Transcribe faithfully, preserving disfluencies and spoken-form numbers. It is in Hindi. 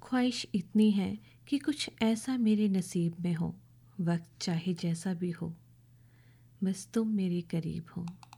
ख्वाहिश इतनी है कि कुछ ऐसा मेरे नसीब में हो, वक्त चाहे जैसा भी हो, बस तुम मेरे करीब हो।